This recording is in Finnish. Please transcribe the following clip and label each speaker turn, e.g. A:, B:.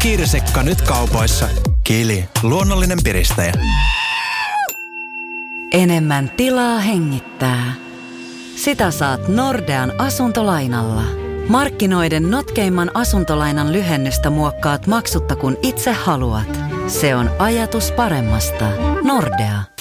A: Kirsikka nyt kaupoissa. Kili, luonnollinen piristäjä.
B: Enemmän tilaa hengittää. Sitä saat Nordean asuntolainalla. Markkinoiden notkeimman asuntolainan lyhennystä muokkaat maksutta kun itse haluat. Se on ajatus paremmasta. Nordea.